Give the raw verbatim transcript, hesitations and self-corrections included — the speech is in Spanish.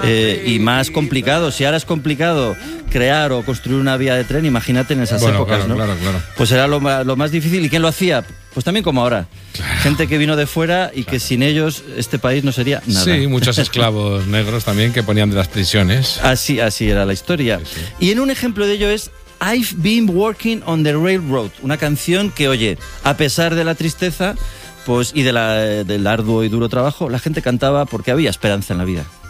eh, y más complicado. Si ahora es complicado crear o construir una vía de tren, imagínate en esas bueno, épocas, claro, ¿no? Claro, claro. Pues era lo más, lo más difícil. ¿Y quién lo hacía? Pues también como ahora. Claro. Gente que vino de fuera y claro. que sin ellos este país no sería nada. Sí, muchos esclavos negros también que ponían de las prisiones. Así, así era la historia. Sí, sí. Y en un ejemplo de ello es I've Been Working on the Railroad, una canción que, oye, a pesar de la tristeza pues y de la, del arduo y duro trabajo, la gente cantaba porque había esperanza en la vida.